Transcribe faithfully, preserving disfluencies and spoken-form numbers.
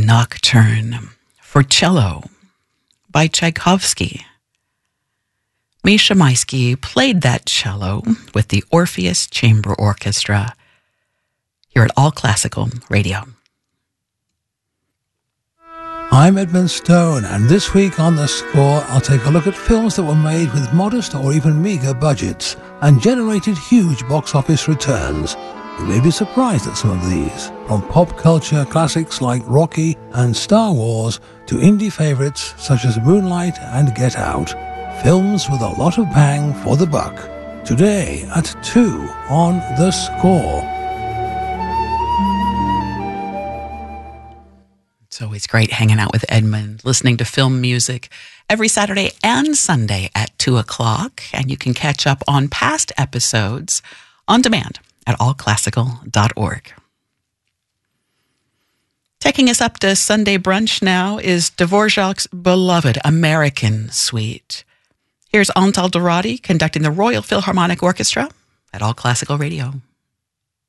Nocturne for cello by Tchaikovsky. Misha Maisky played that cello with the Orpheus Chamber Orchestra here at All Classical Radio. I'm Edmund Stone, and this week on The Score, I'll take a look at films that were made with modest or even meagre budgets and generated huge box office returns. You may be surprised at some of these, from pop culture classics like Rocky and Star Wars to indie favourites such as Moonlight and Get Out. Films with a lot of bang for the buck. Today at two on The Score. It's always great hanging out with Edmund, listening to film music every Saturday and Sunday at two o'clock. And you can catch up on past episodes on demand at all classical dot org. Taking us up to Sunday brunch now is Dvorak's beloved American Suite. Here's Antal Dorati conducting the Royal Philharmonic Orchestra at All Classical Radio.